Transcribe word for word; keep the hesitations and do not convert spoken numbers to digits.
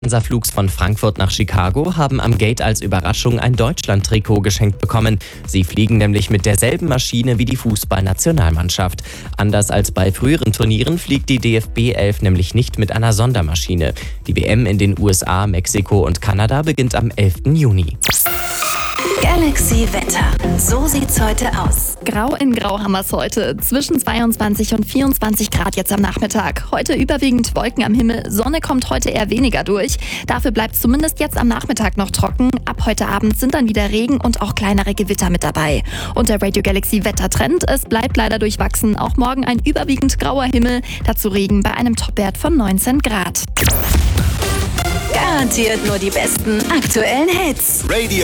Lufthansa-Flugs von Frankfurt nach Chicago haben am Gate als Überraschung ein Deutschland-Trikot geschenkt bekommen. Sie fliegen nämlich mit derselben Maschine wie die Fußballnationalmannschaft. Anders als bei früheren Turnieren fliegt die D F B elf nämlich nicht mit einer Sondermaschine. Die W M in den U S A, Mexiko und Kanada beginnt am elften Juni. Galaxy Wetter. So sieht's heute aus. Grau in Grau haben wir es heute. Zwischen zweiundzwanzig und vierundzwanzig Grad jetzt am Nachmittag. Heute überwiegend Wolken am Himmel. Sonne kommt heute eher weniger durch. Dafür bleibt es zumindest jetzt am Nachmittag noch trocken. Ab heute Abend sind dann wieder Regen und auch kleinere Gewitter mit dabei. Und der Radio Galaxy Wettertrend, es bleibt leider durchwachsen. Auch morgen ein überwiegend grauer Himmel. Dazu Regen bei einem Topwert von neunzehn Grad. Garantiert nur die besten aktuellen Hits. Radio